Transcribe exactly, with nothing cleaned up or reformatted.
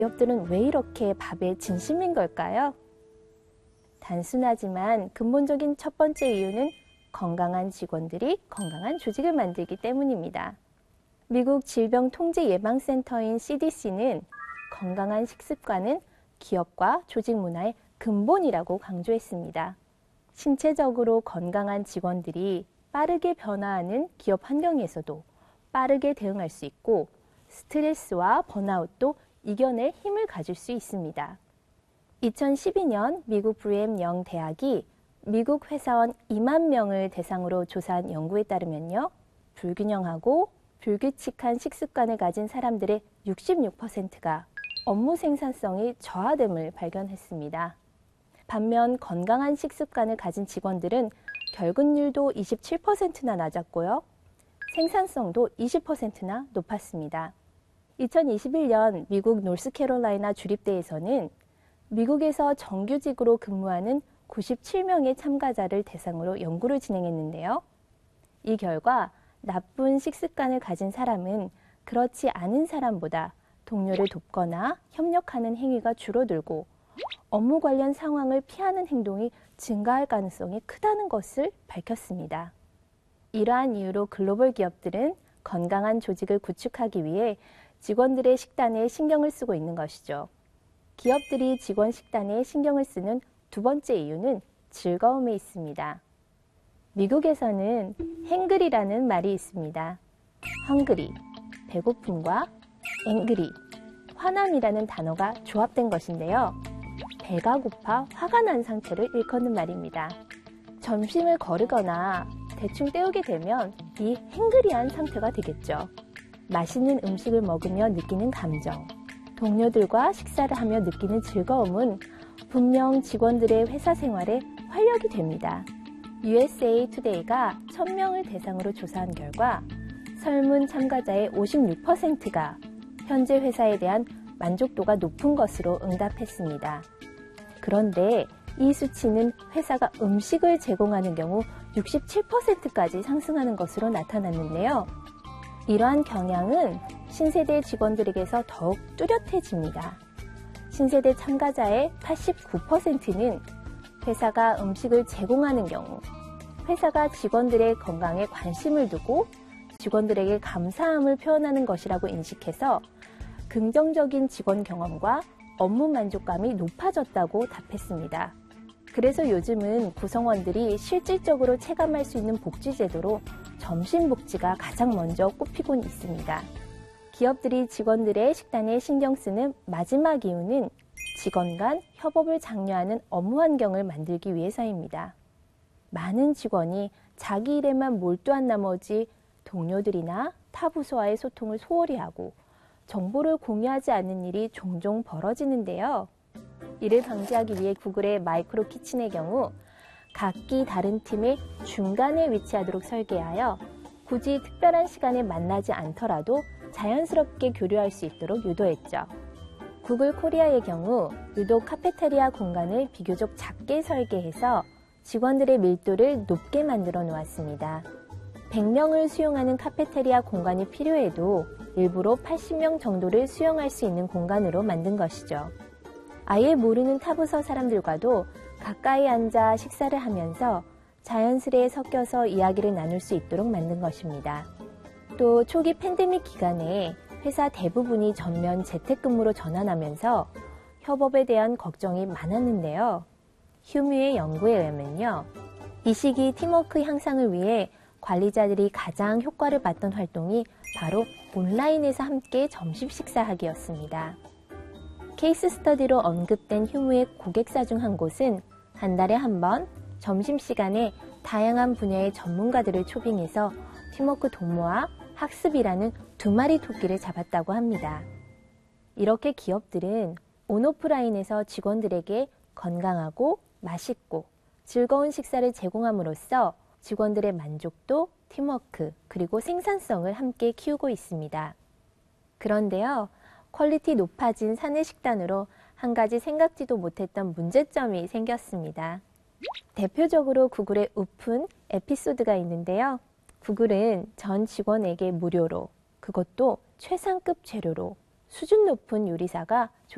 기업들은 왜 이렇게 밥에 진심인 걸까요? 단순하지만 근본적인 첫 번째 이유는 건강한 직원들이 건강한 조직을 만들기 때문입니다. 미국 질병통제예방센터인 씨디씨는 건강한 식습관은 기업과 조직 문화의 근본이라고 강조했습니다. 신체적으로 건강한 직원들이 빠르게 변화하는 기업 환경에서도 빠르게 대응할 수 있고 스트레스와 번아웃도 이겨낼 힘을 가질 수 있습니다. 이천십이 년 미국 브리엠 영 대학이 미국 회사원 이만 명을 대상으로 조사한 연구에 따르면요. 불균형하고 불규칙한 식습관을 가진 사람들의 육십육 퍼센트가 업무 생산성이 저하됨을 발견했습니다. 반면 건강한 식습관을 가진 직원들은 결근율도 이십칠 퍼센트나 낮았고요. 생산성도 이십 퍼센트나 높았습니다. 이천이십일 년 미국 노스캐롤라이나 주립대에서는 미국에서 정규직으로 근무하는 구십칠 명의 참가자를 대상으로 연구를 진행했는데요. 이 결과 나쁜 식습관을 가진 사람은 그렇지 않은 사람보다 동료를 돕거나 협력하는 행위가 줄어들고 업무 관련 상황을 피하는 행동이 증가할 가능성이 크다는 것을 밝혔습니다. 이러한 이유로 글로벌 기업들은 건강한 조직을 구축하기 위해 직원들의 식단에 신경을 쓰고 있는 것이죠. 기업들이 직원 식단에 신경을 쓰는 두 번째 이유는 즐거움에 있습니다. 미국에서는 행그리라는 말이 있습니다. 헝그리, 배고픔과 앵그리, 화남이라는 단어가 조합된 것인데요. 배가 고파 화가 난 상태를 일컫는 말입니다. 점심을 거르거나 대충 때우게 되면 이 행그리한 상태가 되겠죠. 맛있는 음식을 먹으며 느끼는 감정, 동료들과 식사를 하며 느끼는 즐거움은 분명 직원들의 회사 생활에 활력이 됩니다. 유에스에이 투데이가 천 명을 대상으로 조사한 결과 설문 참가자의 오십육 퍼센트가 현재 회사에 대한 만족도가 높은 것으로 응답했습니다. 그런데 이 수치는 회사가 음식을 제공하는 경우 육십칠 퍼센트까지 상승하는 것으로 나타났는데요. 이러한 경향은 신세대 직원들에게서 더욱 뚜렷해집니다. 신세대 참가자의 팔십구 퍼센트는 회사가 음식을 제공하는 경우 회사가 직원들의 건강에 관심을 두고 직원들에게 감사함을 표현하는 것이라고 인식해서 긍정적인 직원 경험과 업무 만족감이 높아졌다고 답했습니다. 그래서 요즘은 구성원들이 실질적으로 체감할 수 있는 복지 제도로 점심복지가 가장 먼저 꼽히곤 있습니다. 기업들이 직원들의 식단에 신경 쓰는 마지막 이유는 직원 간 협업을 장려하는 업무 환경을 만들기 위해서입니다. 많은 직원이 자기 일에만 몰두한 나머지 동료들이나 타 부서와의 소통을 소홀히 하고 정보를 공유하지 않는 일이 종종 벌어지는데요. 이를 방지하기 위해 구글의 마이크로 키친의 경우 각기 다른 팀의 중간에 위치하도록 설계하여 굳이 특별한 시간에 만나지 않더라도 자연스럽게 교류할 수 있도록 유도했죠. 구글 코리아의 경우 유독 카페테리아 공간을 비교적 작게 설계해서 직원들의 밀도를 높게 만들어 놓았습니다. 백 명을 수용하는 카페테리아 공간이 필요해도 일부러 팔십 명 정도를 수용할 수 있는 공간으로 만든 것이죠. 아예 모르는 타부서 사람들과도 가까이 앉아 식사를 하면서 자연스레 섞여서 이야기를 나눌 수 있도록 만든 것입니다. 또 초기 팬데믹 기간에 회사 대부분이 전면 재택근무로 전환하면서 협업에 대한 걱정이 많았는데요. 휴뮤의 연구에 의하면요. 이 시기 팀워크 향상을 위해 관리자들이 가장 효과를 봤던 활동이 바로 온라인에서 함께 점심 식사하기였습니다. 케이스 스터디로 언급된 휴무의 고객사 중 한 곳은 한 달에 한 번 점심시간에 다양한 분야의 전문가들을 초빙해서 팀워크 동무와 학습이라는 두 마리 토끼를 잡았다고 합니다. 이렇게 기업들은 온오프라인에서 직원들에게 건강하고 맛있고 즐거운 식사를 제공함으로써 직원들의 만족도, 팀워크, 그리고 생산성을 함께 키우고 있습니다. 그런데요, 퀄리티 높아진 사내 식단으로 한 가지 생각지도 못했던 문제점이 생겼습니다. 대표적으로 구글의 오픈 에피소드가 있는데요. 구글은 전 직원에게 무료로, 그것도 최상급 재료로 수준 높은 요리사가